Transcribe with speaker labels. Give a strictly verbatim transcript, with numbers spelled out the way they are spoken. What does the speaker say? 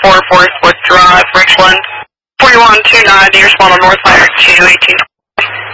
Speaker 1: four Forestwood Drive, Richland. forty-one two ninety, respond on North Fire two eighteen.